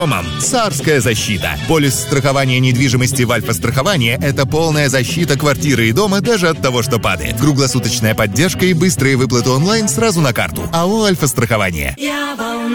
Царская защита. Полис страхования недвижимости в Альфа-страховании – это полная защита квартиры и дома даже от того, что падает. Круглосуточная поддержка и быстрые выплаты онлайн сразу на карту. АО «Альфа-страхование».